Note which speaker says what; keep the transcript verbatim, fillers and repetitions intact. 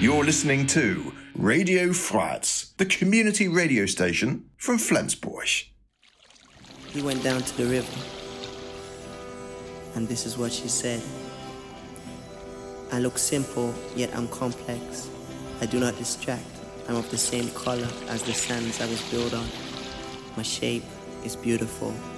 Speaker 1: You're listening to Radio Frats, the community radio station from Flensburg.
Speaker 2: He went down to the river, and this is what she said. I look simple, yet I'm complex. I do not distract. I'm of the same color as the sands I was built on. My shape is beautiful.